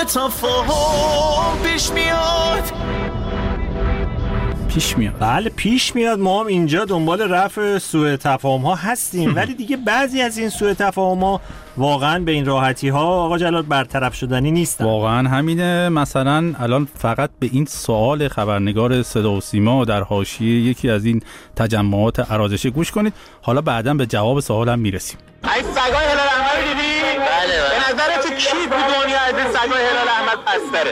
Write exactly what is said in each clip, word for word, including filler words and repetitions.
تفاهم پیش میاد پیش میاد بله پیش میاد. ما هم اینجا دنبال رفع سوء تفاهم ها هستیم ولی دیگه بعضی از این سوء تفاهم ها واقعا به این راحتی ها آقا جلال برطرف شدنی نیستن. واقعا همینه. مثلا الان فقط به این سوال خبرنگار صدا و سیما در حاشیه یکی از این تجمعات ارازشی گوش کنید، حالا بعداً به جواب سوالم میرسیم. ای سگای هلال احمر رو دیدی؟ بله بله. به نظر تو کی تو دنیا از این سگای هلال احمر پستره؟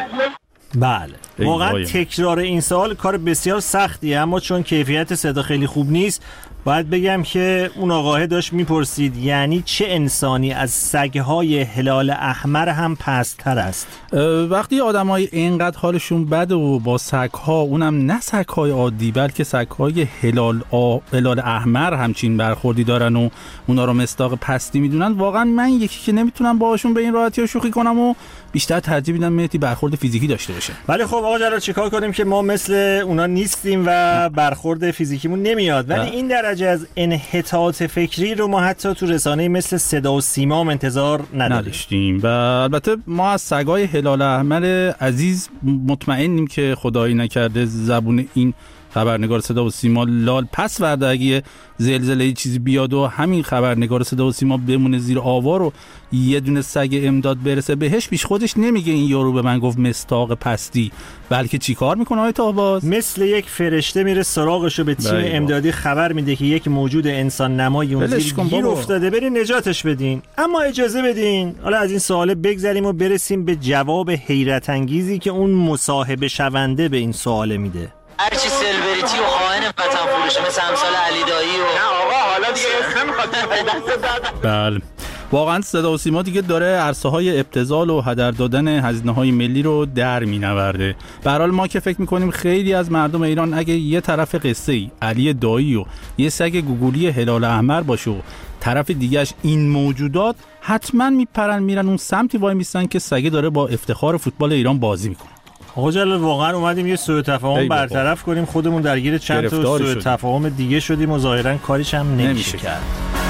بله واقعا تکرار این سوال کار بسیار سختیه، اما چون کیفیت صدا خیلی خوب نیست باید بگم که اون آقاه داشت میپرسید یعنی چه انسانی از سگهای هلال احمر هم پست‌تر است؟ وقتی آدمای اینقدر حالشون بده و با سگها، اونم نه سگهای عادی بلکه سگهای هلال آ... هلال احمر همچین برخوردی دارن و اونا رو مصداق پستی میدونن، واقعا من یکی که نمیتونم باهاشون به این راحتی ها شوخی کنم و بیشتر ترجیح میدم مهدی برخورد فیزیکی داشته باشه. ولی خب آقا جلال چیکار کنیم که ما مثل اونا نیستیم و برخورد فیزیکیمون نمیاد، ولی این درجه از انحطاط فکری رو ما حتی تو رسانه‌ای مثل صدا و سیما هم انتظار نداشتیم. و البته ما از سگای هلال احمر عزیز مطمئنیم که خدایی نکرده زبون این خبرنگار صدا و سیما لال پس ورده اگه زلزله چیزی بیاد و همین خبرنگار صدا و سیما بمونه زیر آوار و یه دونه سگ امداد برسه بهش، بیش خودش نمیگه این یارو به من گفت مستاق پستی، بلکه چی کار میکنه آقای طاهباز؟ مثل یک فرشته میره سراغشو به تیم امدادی خبر میده که یک موجود انسان نمایی اون زیر گیر افتاده، برین نجاتش بدین. اما اجازه بدین حالا از این سوال بگذریم و برسیم به جواب حیرت انگیزی که اون مصاحبه شونده به این سوال میده. هرچی سلبریتی و خائن وطن فروشه مثل امثال علی دایی و نه آقا حالا دیگه اسم نمیخواد دست داد. بله واقعا صدا و سیما دیگه داره عرصه های ابتذال و هدر دادن هزینه های ملی رو در مینورده. به هر حال ما که فکر میکنیم خیلی از مردم ایران اگه یه طرف قصه ای علی دایی و یه سگ گوگولی هلال احمر باشه و طرف دیگهش این موجودات، حتما میپرن میرن اون سمتی وای میستن که سگه داره با افتخار فوتبال ایران بازی میکنه. آقا جلال واقعا اومدیم یه سوء تفاهم برطرف کنیم، خودمون درگیر چند تا سوء تفاهم دیگه شدیم و ظاهرا کاریش هم نمیشه, نمیشه کرد.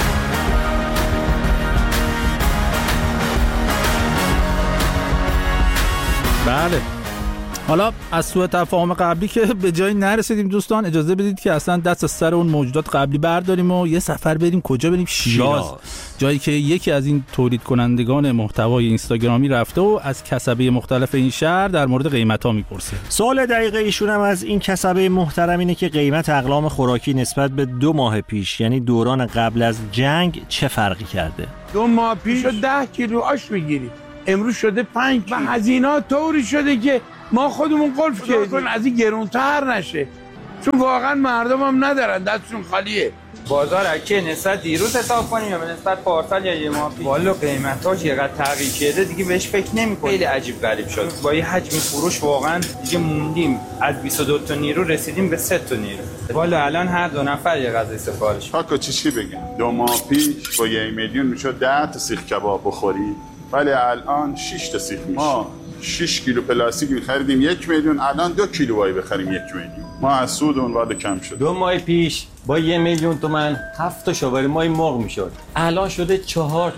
بله حالا از سوء تفاهم قبلی که به جایی نرسیدیم دوستان، اجازه بدید که اصلا دست از سر اون موجودات قبلی برداریم و یه سفر بریم. کجا بریم؟ شیراز. جایی که یکی از این تولید کنندگان محتوای اینستاگرامی رفته و از کسبه مختلف این شهر در مورد قیمت‌ها میپرسه. سوال دقیق ایشون هم از این کسبه محترم اینه که قیمت اقلام خوراکی نسبت به دو ماه پیش یعنی دوران قبل از جنگ چه فرقی کرده؟ دو ماه پیش ده کیلو آش میگیرید، امروز شده پنج کیلو. و هزینه‌ها طوری شده که ما خودمون قلف کردیم از این گرونتر نشه، چون واقعا مردم هم ندارن، دستشون خالیه. بازار اگه نسبت دیروز حساب کنیم یا نسبت پارسال یا یه ماه پیش، والا قیمت‌ها چقدر تغییر کرده دیگه بهش فکر نمی‌کنم. خیلی عجیب غریب شد. با یه حجم فروش واقعا دیگه موندیم، از بیست و دو تا نیرو رسیدیم به سه تا نیرو. والا الان هر دو نفر یه غذای سفارش. حالا چی چی بگم؟ دو ماه پیش با یه میلیون میشد ده تا سیخ کباب بخوری، ولی الان شش تا سیخ میشه. ما شش کیلو پلاستیک می‌خریدیم یک میلیون، الان دو کیلو وای بخریم یک میلیون. ما از سود اون وارد کم شد. دو ماه پیش با یه میلیون تومان هفت تا شاورمای مرغ میشد، الان شده چهار.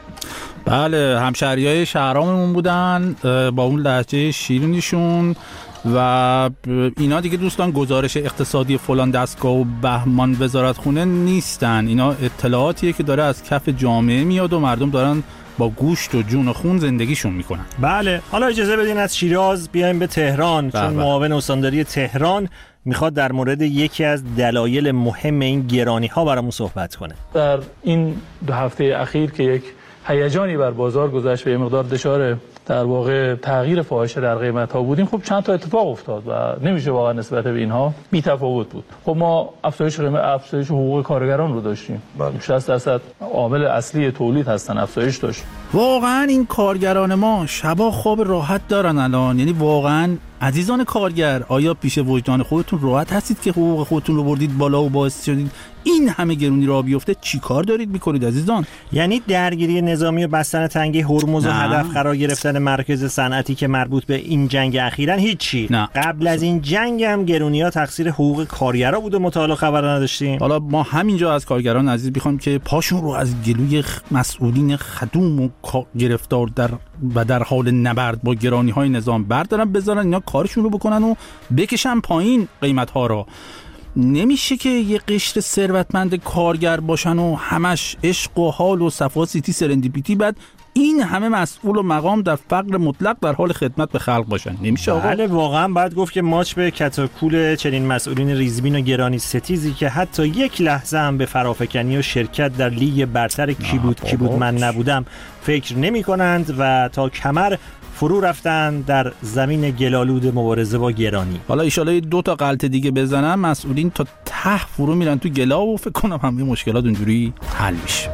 بله همشهریای شهراممون بودن با اون لهجه شیرینیشون و اینا دیگه دوستان گزارش اقتصادی فلان دستگاه و بهمان وزارتخونه نیستن، اینا اطلاعاتیه که داره از کف جامعه میاد و مردم دارن با گوشت و جون و خون زندگیشون میکنن. بله حالا اجازه بدین از شیراز بیایم به تهران، چون معاون استانداری تهران میخواد در مورد یکی از دلایل مهم این گرانی ها برامون صحبت کنه. در این دو هفته اخیر که یک هیجانی بر بازار گذشت و یه مقدار دچار در واقع تغییر فاحشه در قیمت ها بودیم، خب چند تا اتفاق افتاد و نمیشه واقعا نسبت به اینها بی تفاوت بود. خب ما افزایش قیمت، افزایش حقوق کارگران رو داشتیم، شصت درصد عامل اصلی تولید هستن، افزایش داشت. واقعا این کارگران ما شبا خواب راحت دارن الان، یعنی واقعا عزیزان کارگر، آیا پیش وجدان خودتون راحت هستید که حقوق خودتون رو بردید بالا و باعث شدید این همه گرونی را بیفته؟ چی کار دارید میکنید عزیزان؟ یعنی درگیری نظامی و بستن تنگه هرمز و هدف قرار گرفتن مرکز صنعتی که مربوط به این جنگ اخیراً هیچی؟ نه. قبل از این جنگ هم گرونی‌ها تقصیر حقوق کارگرا بود و مطالعه خبر نداشتیم. حالا ما همینجا از کارگران عزیز میخوام که پاشون رو از گلوی مسئولین خدوم و گرفتار در و در حال نبرد با گرانی‌های نظام بردارن، بذارن اینا کارشون رو بکنن و بکشن پایین قیمت‌ها رو. نمیشه که یه قشر ثروتمند کارگر باشن و همش عشق و حال و صفا سیتی سرندیپیتی، بعد این همه مسئول و مقام در فقر مطلق در حال خدمت به خلق باشن. نمیشه آقا. بله واقعا باید گفت که ماچ به کتاکول چنین مسئولین ریزبین و گرانی ستیزی که حتی یک لحظه هم به فرافکنی و شرکت در لیگ برتر کی بود کی بود من نبودم فکر نمی کنند و تا کمر فرو رفتن در زمین گلالود مبارزه با گرانی. حالا ایشالا دو تا غلط دیگه بزنن مسئولین تا ته فرو میرن تو گلا و فکر کنم همه مشکلات اونجوری حل میشه.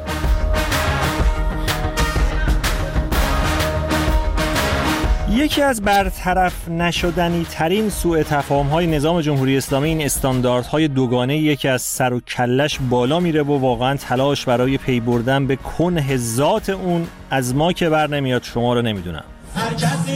یکی از برطرف نشدنی ترین سوء تفاهم‌های نظام جمهوری اسلامی این استانداردهای دوگانه یکی از سر و کلش بالا میره و واقعا تلاش برای پی بردن به کنه ذات اون از ما که بر نمیاد شما رو نمیدونم.